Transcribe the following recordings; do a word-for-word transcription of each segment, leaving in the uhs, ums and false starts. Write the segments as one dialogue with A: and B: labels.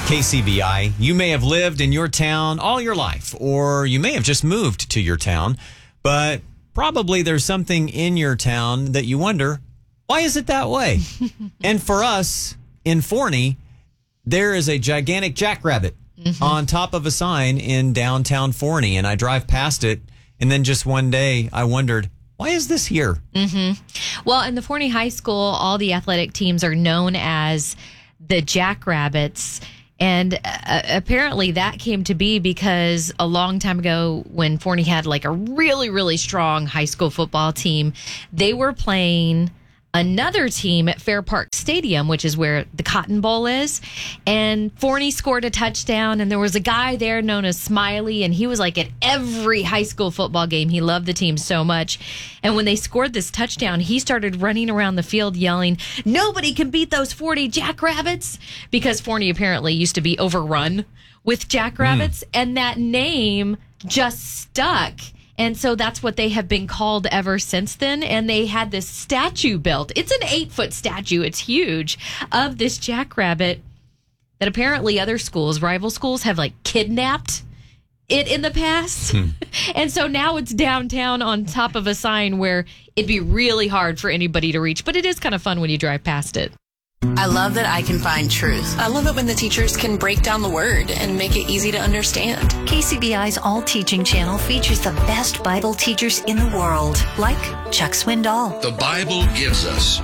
A: K C B I, you may have lived in your town all your life, or you may have just moved to your town, but probably there's something in your town that you wonder, why is it that way? And for us in Forney, there is a gigantic jackrabbit mm-hmm. on top of a sign in downtown Forney, and I drive past it, and then just one day I wondered, why is this here?
B: Mm-hmm. Well, in the Forney High School, all the athletic teams are known as the Jackrabbits. And uh, apparently that came to be because a long time ago when Forney had like a really, really strong high school football team, they were playing another team at Fair Park Stadium, which is where the Cotton Bowl is. And Forney scored a touchdown, and there was a guy there known as Smiley, and he was like at every high school football game. He loved the team so much. And when they scored this touchdown, he started running around the field yelling, "Nobody can beat those Forney Jackrabbits," because Forney apparently used to be overrun with Jackrabbits, mm. and that name just stuck. And so that's what they have been called ever since then. And they had this statue built. It's an eight-foot statue. It's huge, of this jackrabbit that apparently other schools, rival schools, have like kidnapped it in the past. Hmm. And so now it's downtown on top of a sign where it'd be really hard for anybody to reach. But it is kind of fun when you drive past it.
C: I love that I can find truth.
D: I love it when the teachers can break down the word and make it easy to understand.
E: K C B I's All Teaching channel features the best Bible teachers in the world, like Chuck Swindoll.
F: The Bible gives us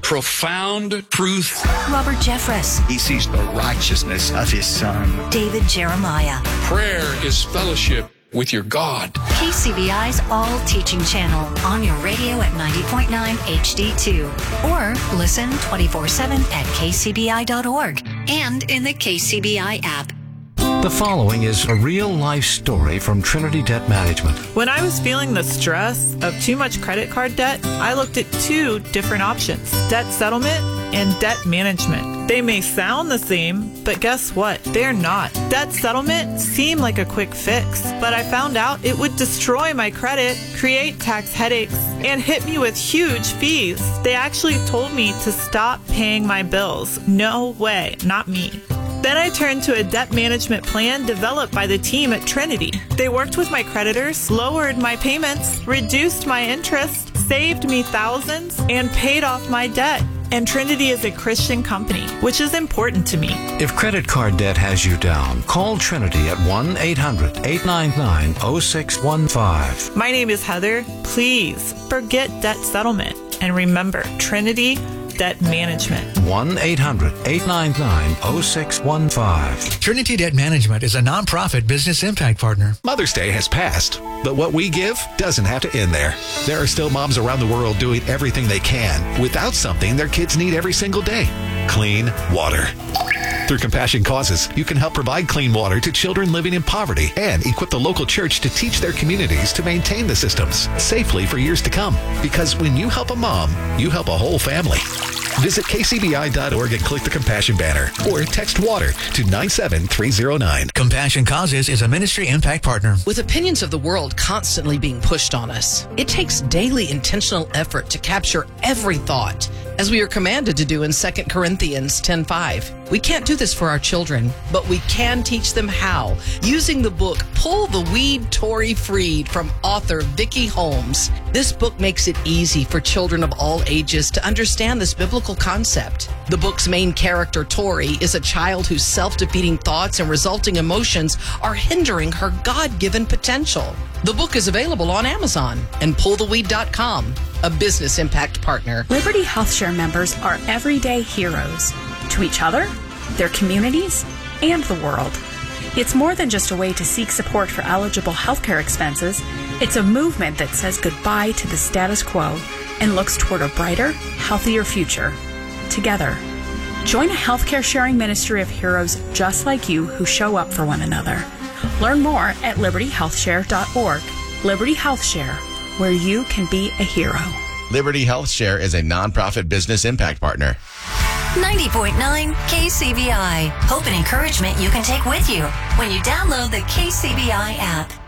F: profound truth.
E: Robert Jeffress.
G: He sees the righteousness of his son.
E: David Jeremiah.
F: Prayer is fellowship with your God.
E: K C B I's All Teaching channel on your radio at ninety point nine H D two. Or listen twenty-four seven at K C B I dot org and in the K C B I app.
H: The following is a real-life story from Trinity Debt Management.
I: When I was feeling the stress of too much credit card debt, I looked at two different options: debt settlement and debt management. They may sound the same, but guess what? They're not. Debt settlement seemed like a quick fix, but I found out it would destroy my credit, create tax headaches, and hit me with huge fees. They actually told me to stop paying my bills. No way, not me. Then I turned to a debt management plan developed by the team at Trinity. They worked with my creditors, lowered my payments, reduced my interest, saved me thousands, and paid off my debt. And Trinity is a Christian company, which is important to me.
H: If credit card debt has you down, call Trinity at one eight hundred eight nine nine oh six one five.
I: My name is Heather. Please forget debt settlement. And remember, Trinity Debt Management.
H: one eight hundred eight nine nine oh six one five.
J: Trinity Debt Management is a nonprofit business impact partner.
K: Mother's Day has passed, but what we give doesn't have to end there. There are still moms around the world doing everything they can without something their kids need every single day: clean water. Through Compassion Causes, you can help provide clean water to children living in poverty and equip the local church to teach their communities to maintain the systems safely for years to come. Because when you help a mom, you help a whole family. Visit K C B I dot org and click the Compassion banner or text WATER to nine seven three zero nine.
J: Compassion Causes is a ministry impact partner.
L: With opinions of the world constantly being pushed on us, it takes daily intentional effort to capture every thought, as we are commanded to do in Second Corinthians ten five. We can't do this for our children, but we can teach them how, using the book Pull the Weed, Tori Freed from author Vicky Holmes. This book makes it easy for children of all ages to understand this biblical concept. The book's main character, Tori, is a child whose self-defeating thoughts and resulting emotions are hindering her God-given potential. The book is available on Amazon and pull the weed dot com, a business impact partner.
M: Liberty HealthShare members are everyday heroes to each other, their communities, and the world. It's more than just a way to seek support for eligible healthcare expenses. It's a movement that says goodbye to the status quo and looks toward a brighter, healthier future. Together, join a healthcare sharing ministry of heroes just like you who show up for one another. Learn more at liberty health share dot org. Liberty HealthShare, where you can be a hero.
N: Liberty HealthShare is a nonprofit business impact partner.
E: ninety point nine K C B I. Hope and encouragement you can take with you when you download the K C B I app.